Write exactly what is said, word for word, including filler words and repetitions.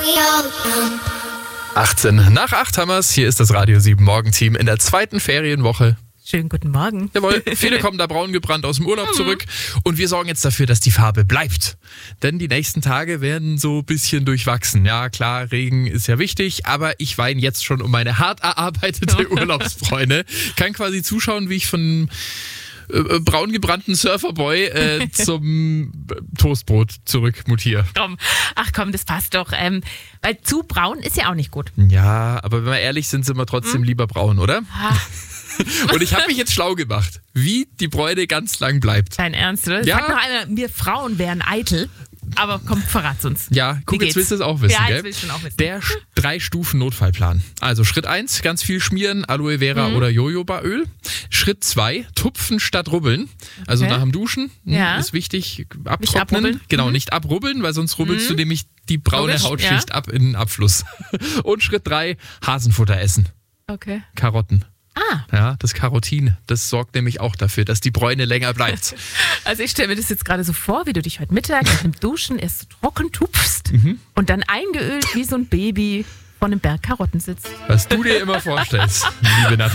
achtzehn nach acht haben wir's. Hier ist das Radio sieben Morgenteam in der zweiten Ferienwoche. Schönen guten Morgen. Jawohl, viele kommen da braun gebrannt aus dem Urlaub zurück und wir sorgen jetzt dafür, dass die Farbe bleibt. Denn die nächsten Tage werden so ein bisschen durchwachsen. Ja klar, Regen ist ja wichtig, aber ich weine jetzt schon um meine hart erarbeitete Urlaubsfreunde. Kann quasi zuschauen, wie ich von äh, braun gebrannten Surferboy äh, zum Toastbrot zurück mutiere. Komm. Ach komm, das passt doch. Ähm, weil zu braun ist ja auch nicht gut. Ja, aber wenn wir ehrlich sind, sind wir trotzdem hm? lieber braun, oder? Ah. Und ich habe mich jetzt schlau gemacht, wie die Bräune ganz lang bleibt. Dein Ernst, oder? Ja. Sag noch einer, wir Frauen wären eitel. Aber komm, verrat's uns. Ja, guck, Wie jetzt geht's? willst du es auch wissen, Ja, gell? jetzt will ich schon auch wissen. Der Drei-Stufen-Notfallplan. Also Schritt eins, ganz viel schmieren, Aloe Vera Mhm. oder Jojobaöl. Schritt zwei, tupfen statt rubbeln. Also Okay. nach dem Duschen hm, Ja. ist wichtig, abtrocknen. Nicht abrubbeln. Genau, Mhm. nicht abrubbeln, weil sonst rubbelst du nämlich die braune Logisch, Hautschicht ja. ab in den Abfluss. Und Schritt drei, Hasenfutter essen. Okay. Karotten. Ah, Ja, das Karotin, das sorgt nämlich auch dafür, dass die Bräune länger bleibt. also ich stelle mir das jetzt gerade so vor, wie du dich heute Mittag nach dem Duschen erst so trocken tupfst Mhm. und dann eingeölt wie so ein Baby vor einem Berg Karotten sitzt. Was du dir immer vorstellst, liebe Natalie.